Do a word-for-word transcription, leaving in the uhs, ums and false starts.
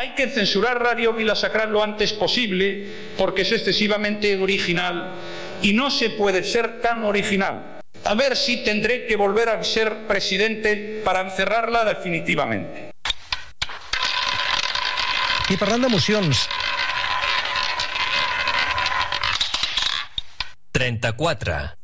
Hay que censurar Radio Vila Sacral lo antes posible porque es excesivamente original y no se puede ser tan original. A ver si tendré que volver a ser presidente para encerrarla definitivamente. I parlant de mocions... trenta-quatre.